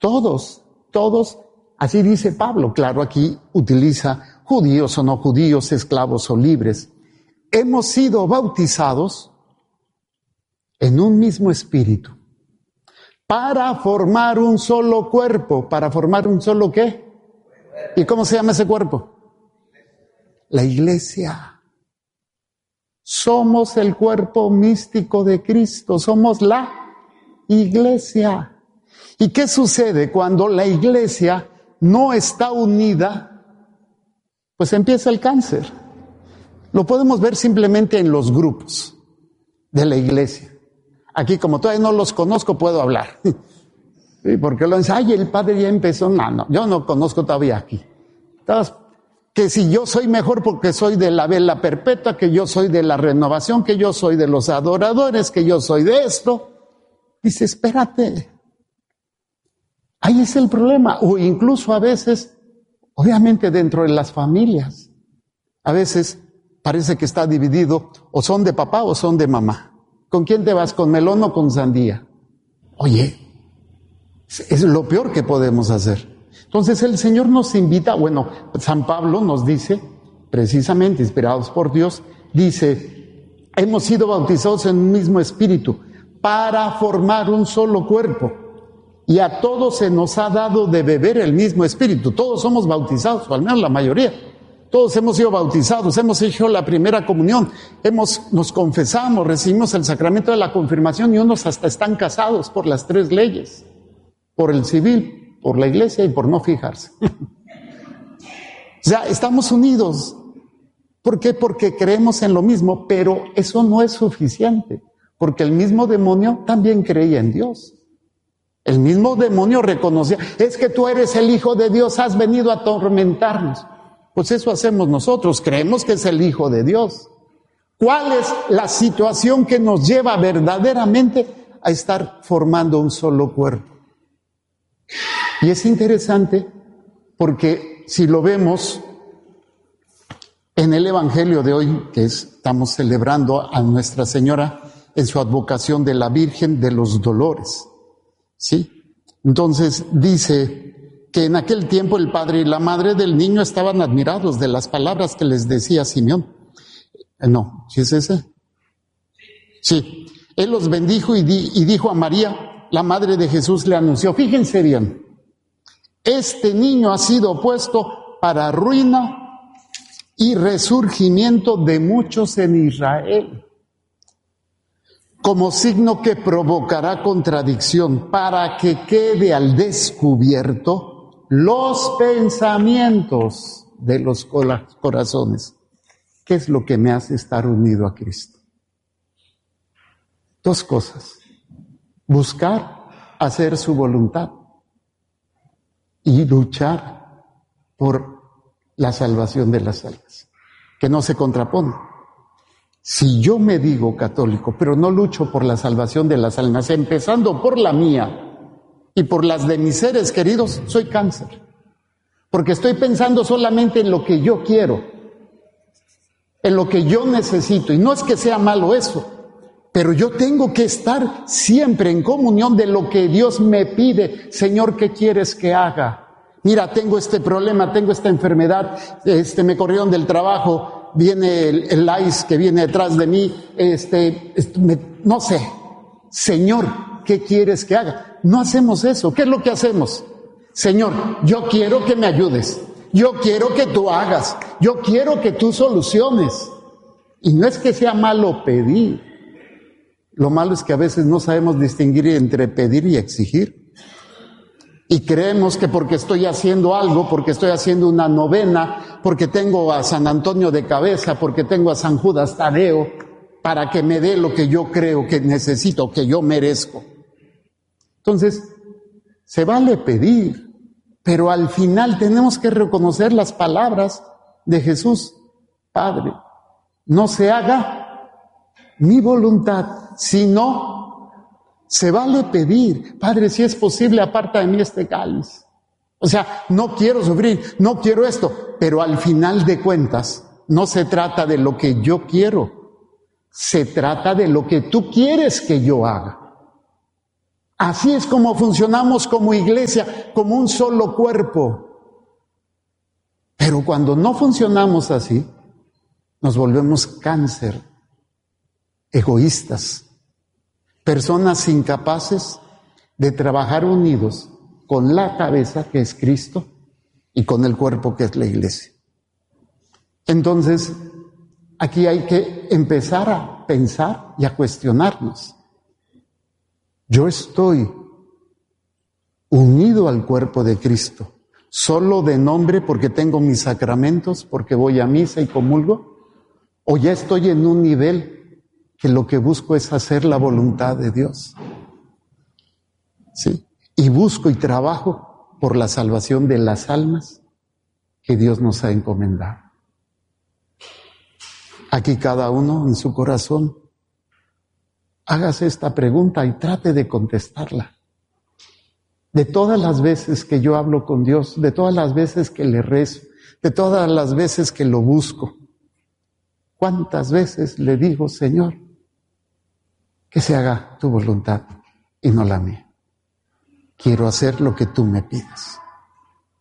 Todos, así dice Pablo. Claro, aquí utiliza judíos o no judíos, esclavos o libres. Hemos sido bautizados en un mismo espíritu para formar un solo cuerpo. ¿Para formar un solo qué? ¿Y cómo se llama ese cuerpo? La iglesia. Somos el cuerpo místico de Cristo, somos la iglesia. ¿Y qué sucede cuando la iglesia no está unida? Pues empieza el cáncer. Lo podemos ver simplemente en los grupos de la iglesia. Aquí, como todavía no los conozco, puedo hablar. Sí, porque lo dicen, ay, el padre ya empezó. No, yo no conozco todavía aquí. Entonces, que si yo soy mejor porque soy de la vela perpetua, que yo soy de la renovación, que yo soy de los adoradores, que yo soy de esto. Dice, espérate. Ahí es el problema. O incluso a veces, obviamente dentro de las familias, a veces parece que está dividido, o son de papá o son de mamá. ¿Con quién te vas? ¿Con melón o con sandía? Oye, es lo peor que podemos hacer. Entonces el Señor nos invita, bueno, San Pablo nos dice, precisamente inspirados por Dios, dice, hemos sido bautizados en un mismo espíritu para formar un solo cuerpo. Y a todos se nos ha dado de beber el mismo espíritu. Todos somos bautizados, o al menos la mayoría. Todos hemos sido bautizados, hemos hecho la primera comunión, nos confesamos, recibimos el sacramento de la confirmación y unos hasta están casados por las 3 leyes, por el civil, por la iglesia y por no fijarse. O sea, estamos unidos. ¿Por qué? Porque creemos en lo mismo, pero eso no es suficiente, porque el mismo demonio también creía en Dios. El mismo demonio reconocía, es que tú eres el Hijo de Dios, has venido a atormentarnos. Pues eso hacemos nosotros, creemos que es el Hijo de Dios. ¿Cuál es la situación que nos lleva verdaderamente a estar formando un solo cuerpo? Y es interesante porque si lo vemos en el Evangelio de hoy, que estamos celebrando a Nuestra Señora en su advocación de la Virgen de los Dolores, ¿sí? Entonces dice que en aquel tiempo el padre y la madre del niño estaban admirados de las palabras que les decía Simeón. No, ¿sí es ese? Sí. Él los bendijo y dijo a María, la madre de Jesús, le anunció, fíjense bien, este niño ha sido puesto para ruina y resurgimiento de muchos en Israel, como signo que provocará contradicción, para que quede al descubierto los pensamientos de los corazones. ¿Qué es lo que me hace estar unido a Cristo? 2 cosas. Buscar hacer su voluntad y luchar por la salvación de las almas, que no se contrapone. Si yo me digo católico, pero no lucho por la salvación de las almas, empezando por la mía y por las de mis seres queridos, soy cáncer. Porque estoy pensando solamente en lo que yo quiero, en lo que yo necesito. Y no es que sea malo eso, pero yo tengo que estar siempre en comunión de lo que Dios me pide. Señor, ¿qué quieres que haga? Mira, tengo este problema, tengo esta enfermedad, me corrieron del trabajo, viene el ICE que viene detrás de mí, no sé. Señor, ¿qué quieres que haga? No hacemos eso. ¿Qué es lo que hacemos? Señor, yo quiero que me ayudes. Yo quiero que tú hagas. Yo quiero que tú soluciones. Y no es que sea malo pedir. Lo malo es que a veces no sabemos distinguir entre pedir y exigir. Y creemos que porque estoy haciendo algo, porque estoy haciendo una novena, porque tengo a San Antonio de cabeza, porque tengo a San Judas Tadeo, para que me dé lo que yo creo que necesito, que yo merezco. Entonces, se vale pedir, pero al final tenemos que reconocer las palabras de Jesús. Padre, no se haga mi voluntad, sino se vale pedir. Padre, si es posible, aparta de mí este cáliz. O sea, no quiero sufrir, no quiero esto, pero al final de cuentas, no se trata de lo que yo quiero, se trata de lo que tú quieres que yo haga. Así es como funcionamos como iglesia, como un solo cuerpo. Pero cuando no funcionamos así, nos volvemos cáncer, egoístas, personas incapaces de trabajar unidos con la cabeza que es Cristo y con el cuerpo que es la iglesia. Entonces, aquí hay que empezar a pensar y a cuestionarnos. Yo estoy unido al cuerpo de Cristo, solo de nombre porque tengo mis sacramentos, porque voy a misa y comulgo, o ya estoy en un nivel que lo que busco es hacer la voluntad de Dios. ¿Sí? Y busco y trabajo por la salvación de las almas que Dios nos ha encomendado. Aquí cada uno en su corazón, hágase esta pregunta y trate de contestarla. De todas las veces que yo hablo con Dios, de todas las veces que le rezo, de todas las veces que lo busco, ¿cuántas veces le digo, Señor, que se haga tu voluntad y no la mía? Quiero hacer lo que tú me pides.